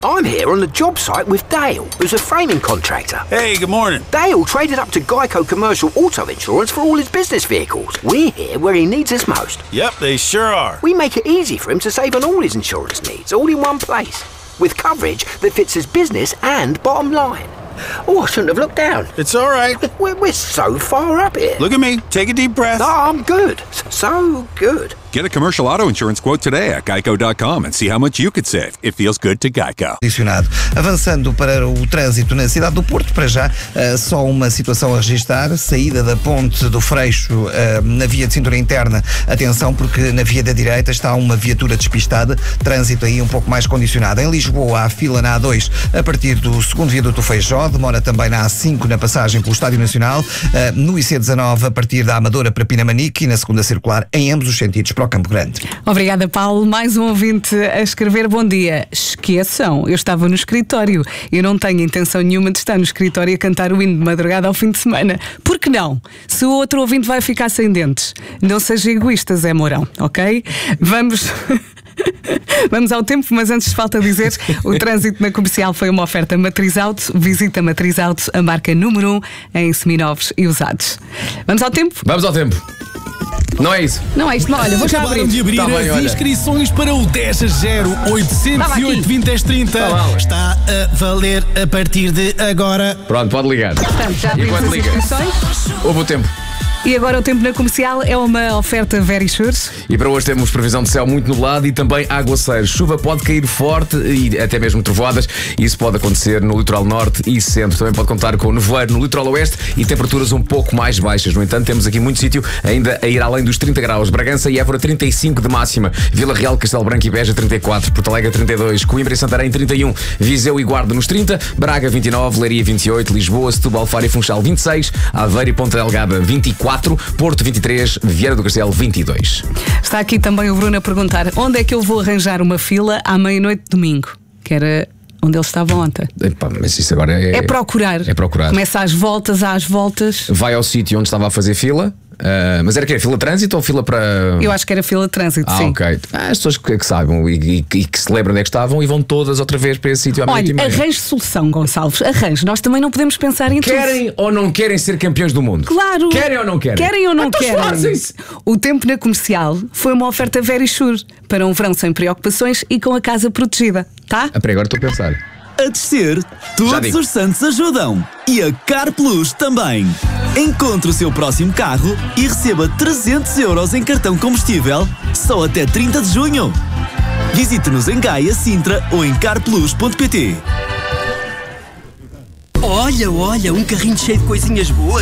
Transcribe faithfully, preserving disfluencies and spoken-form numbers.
I'm here on the job site with Dale, who's a framing contractor. Hey, good morning. Dale traded up to Geico Commercial Auto Insurance for all his business vehicles. We're here where he needs us most. Yep, they sure are. We make it easy for him to save on all his insurance needs, all in one place, with coverage that fits his business and bottom line. Oh, I shouldn't have looked down. It's all right. We're, we're so far up here. Look at me. Take a deep breath. Oh, I'm good. So good. Get a commercial auto insurance quote today at geico dot com and see how much you could save. It feels good to Geico. Adicionado. Avançando para o trânsito na cidade do Porto, para já uh, só uma situação a registrar, saída da ponte do Freixo uh, na via de cintura interna. Atenção, porque na via da direita está uma viatura despistada, trânsito aí um pouco mais condicionado. Em Lisboa há fila na A dois a partir do segundo viaduto do Feijó, demora também na A cinco na passagem pelo Estádio Nacional, uh, no I C dezanove a partir da Amadora para Pinamanique e na segunda circular em ambos os sentidos para o Campo Grande. Obrigada, Paulo. Mais um ouvinte a escrever: bom dia. Esqueçam, eu estava no escritório. Eu não tenho intenção nenhuma de estar no escritório a cantar o hino de madrugada ao fim de semana. Por que não? Se o outro ouvinte vai ficar sem dentes. Não seja egoísta, Zé Mourão, ok? Vamos... Vamos ao tempo, mas antes falta dizer, o trânsito na Comercial foi uma oferta Matriz Auto. Visita Matriz Auto, a marca número um em seminovos e usados. Vamos ao tempo? Vamos ao tempo. Não é isso? Não é isto, não, olha, vou já abrir. Acabaram de abrir Tá as bem, olha. inscrições para o dez a zero oitocentos e oito, vinte, dez, trinta. Tá bom. Está a valer a partir de agora. Pronto, pode ligar. Portanto, já abrimos Enquanto as liga. inscrições. Houve o tempo. E agora o tempo na Comercial é uma oferta Very Sure. E para hoje temos previsão de céu muito nublado e também aguaceiros. Chuva pode cair forte e até mesmo trovoadas. Isso pode acontecer no litoral norte e centro. Também pode contar com nevoeiro no litoral oeste e temperaturas um pouco mais baixas. No entanto, temos aqui muito sítio ainda a ir além dos trinta graus. Bragança e Évora trinta e cinco de máxima. Vila Real, Castelo Branco e Beja trinta e quatro. Porto Alegre trinta e dois. Coimbra e Santarém trinta e um. Viseu e Guarda nos trinta. Braga vinte e nove. Leiria vinte e oito. Lisboa, Setúbal, Faro e Funchal vinte e seis. Aveiro e Ponta Delgada vinte e quatro. Porto vinte e três, Vieira do Castelo vinte e dois. Está aqui também o Bruno a perguntar: onde é que eu vou arranjar uma fila à meia-noite de domingo? Que era onde eles estavam ontem. Epá, mas isso agora é... É procurar. É procurar. Começa às voltas, às voltas. Vai ao sítio onde estava a fazer fila. Uh, mas era que fila de trânsito ou fila para... Eu acho que era fila de trânsito, ah, sim. ok. Ah, as pessoas que, que saibam e, e, e que se lembram onde é que estavam e vão todas outra vez para esse sítio à meia-noite e Olha, meia. arranje solução, Gonçalves. Arranje. Nós também não podemos pensar em Querem tudo. ou não querem ser campeões do mundo? Claro. Querem ou não querem? Querem ou não então querem? esforcem-se. O tempo na Comercial foi uma oferta Very Sure para um verão sem preocupações e com a casa protegida, tá? Ah, peraí, agora estou a pensar. A descer, Já todos digo. os santos ajudam. E a Car Plus também. Encontre o seu próximo carro e receba trezentos euros em cartão combustível só até trinta de junho. Visite-nos em Gaia, Sintra ou em carplus ponto pt. Olha, olha, um carrinho cheio de coisinhas boas.